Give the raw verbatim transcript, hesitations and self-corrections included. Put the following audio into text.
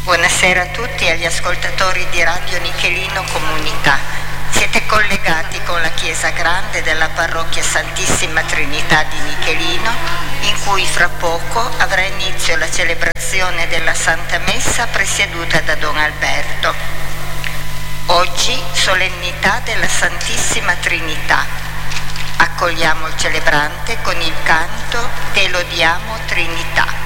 Buonasera a tutti e agli ascoltatori di Radio Nichelino Comunità. Siete collegati con la Chiesa Grande della Parrocchia Santissima Trinità di Nichelino, in cui fra poco avrà inizio la celebrazione della Santa Messa presieduta da Don Alberto. Oggi solennità della Santissima Trinità. Accogliamo il celebrante con il canto Te lodiamo Trinità.